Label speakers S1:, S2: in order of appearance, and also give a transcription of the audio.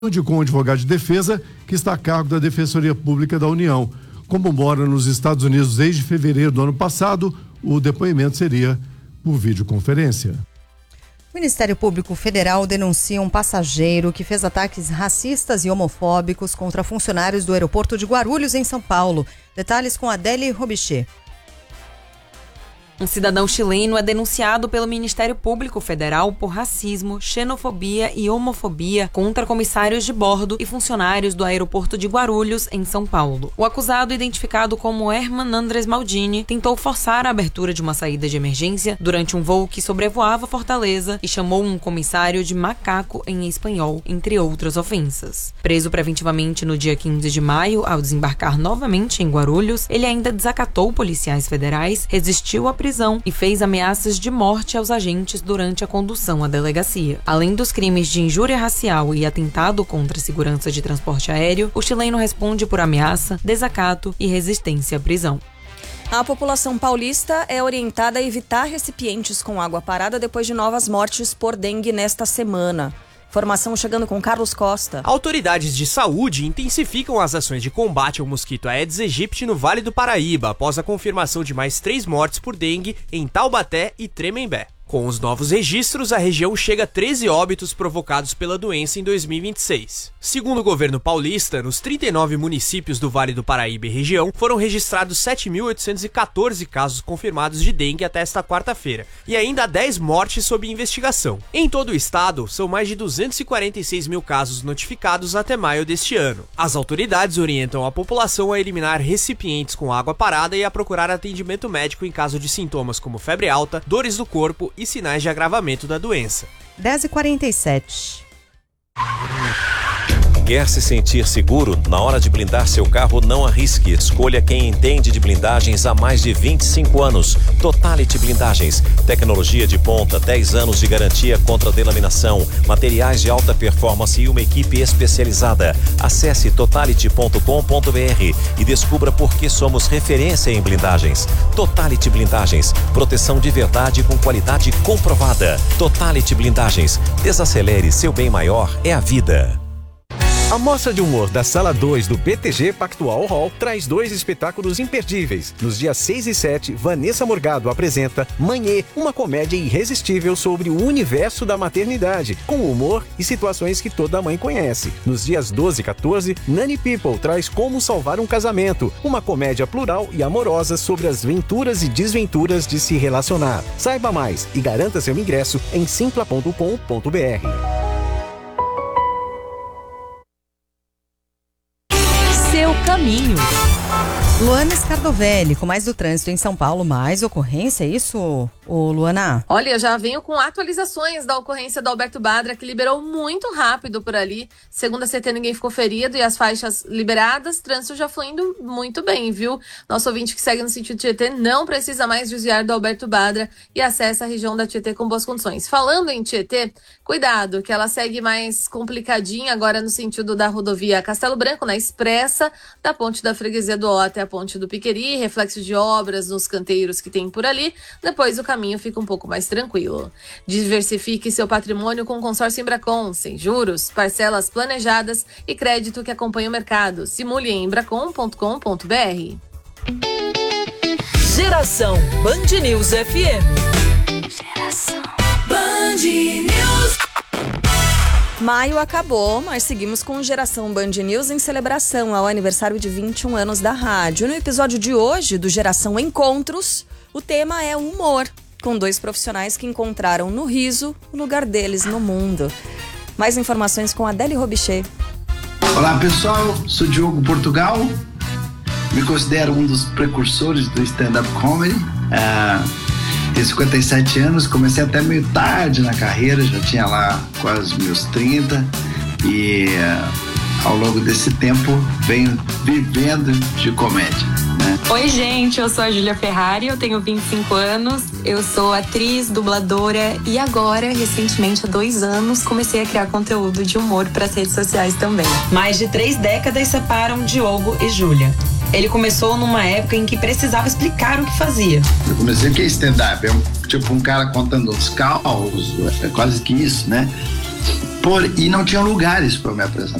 S1: com o advogado de defesa, que está a cargo da Defensoria Pública da União. Como mora nos Estados Unidos desde fevereiro do ano passado, o depoimento seria por videoconferência.
S2: O Ministério Público Federal denuncia um passageiro que fez ataques racistas e homofóbicos contra funcionários do aeroporto de Guarulhos, em São Paulo. Detalhes com Adélie Robichê.
S3: Um cidadão chileno é denunciado pelo Ministério Público Federal por racismo, xenofobia e homofobia contra comissários de bordo e funcionários do aeroporto de Guarulhos, em São Paulo. O acusado, identificado como Herman Andres Maldini, tentou forçar a abertura de uma saída de emergência durante um voo que sobrevoava Fortaleza e chamou um comissário de macaco em espanhol, entre outras ofensas. Preso preventivamente no dia 15 de maio, ao desembarcar novamente em Guarulhos, ele ainda desacatou policiais federais, resistiu à prisão e fez ameaças de morte aos agentes durante a condução à delegacia. Além dos crimes de injúria racial e atentado contra a segurança de transporte aéreo, o chileno responde por ameaça, desacato e resistência à prisão.
S4: A população paulista é orientada a evitar recipientes com água parada depois de novas mortes por dengue nesta semana. Informação chegando com Carlos Costa.
S5: Autoridades de saúde intensificam as ações de combate ao mosquito Aedes aegypti no Vale do Paraíba, após a confirmação de mais 3 mortes por dengue em Taubaté e Tremembé. Com os novos registros, a região chega a 13 óbitos provocados pela doença em 2026. Segundo o governo paulista, nos 39 municípios do Vale do Paraíba e região, foram registrados 7.814 casos confirmados de dengue até esta quarta-feira, e ainda há 10 mortes sob investigação. Em todo o estado, são mais de 246 mil casos notificados até maio deste ano. As autoridades orientam a população a eliminar recipientes com água parada e a procurar atendimento médico em caso de sintomas como febre alta, dores do corpo e sinais de agravamento da doença.
S2: 10h47.
S6: Quer se sentir seguro? Na hora de blindar seu carro, não arrisque. Escolha quem entende de blindagens há mais de 25 anos. Totality Blindagens. Tecnologia de ponta, 10 anos de garantia contra delaminação, materiais de alta performance e uma equipe especializada. Acesse totality.com.br e descubra por que somos referência em blindagens. Totality Blindagens. Proteção de verdade com qualidade comprovada. Totality Blindagens. Desacelere, seu bem maior é a vida.
S7: A Mostra de Humor da Sala 2 do BTG Pactual Hall traz 2 espetáculos imperdíveis. Nos dias 6 e 7, Vanessa Morgado apresenta Manhê, uma comédia irresistível sobre o universo da maternidade, com humor e situações que toda mãe conhece. Nos dias 12 e 14, Nani People traz Como Salvar um Casamento, uma comédia plural e amorosa sobre as venturas e desventuras de se relacionar. Saiba mais e garanta seu ingresso em simpla.com.br.
S3: Seu caminho.
S2: Luana Scardovelli, com mais do trânsito em São Paulo, mais ocorrência, é isso, Luana?
S8: Olha, já venho com atualizações da ocorrência do Alberto Badra, que liberou muito rápido por ali. Segundo a CT, ninguém ficou ferido e as faixas liberadas, trânsito já fluindo muito bem, viu? Nosso ouvinte que segue no sentido Tietê não precisa mais desviar do Alberto Badra e acessa a região da Tietê com boas condições. Falando em Tietê, cuidado, que ela segue mais complicadinha agora no sentido da rodovia Castelo Branco, na expressa, da ponte da Freguesia do Ó até a ponte do Piqueri, reflexo de obras nos canteiros que tem por ali. Depois o caminho fica um pouco mais tranquilo. Diversifique seu patrimônio com o consórcio Embracon, sem juros, parcelas planejadas e crédito que acompanha o mercado. Simule em embracon.com.br.
S9: Geração Band News FM.
S4: Geração Band News. Maio acabou, mas seguimos com Geração Band News em celebração ao aniversário de 21 anos da rádio. No episódio de hoje do Geração Encontros, o tema é o humor, com 2 profissionais que encontraram no riso o lugar deles no mundo. Mais informações com Adélie Robichê.
S10: Olá pessoal, sou Diogo Portugal, me considero um dos precursores do stand-up comedy. Tenho 57 anos, comecei até meio tarde na carreira, já tinha lá quase meus 30 e ao longo desse tempo venho vivendo de comédia, né?
S11: Oi gente, eu sou a Júlia Ferrari, eu tenho 25 anos, eu sou atriz, dubladora e agora, recentemente, há 2 anos, comecei a criar conteúdo de humor para as redes sociais também.
S3: Mais de 3 décadas separam Diogo e Júlia. Ele começou numa época em que precisava explicar o que fazia.
S10: Eu comecei o que é stand-up, tipo um cara contando os causos, é quase que isso, né? E não tinha lugares para me apresentar.